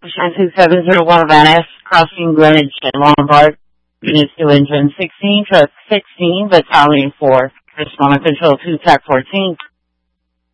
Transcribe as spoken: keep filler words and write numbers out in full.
Shine two seven zero one Van Ness, crossing Greenwich and Lombard. Units to engine sixteen, truck sixteen, battalion four. Responding control two, tac fourteen.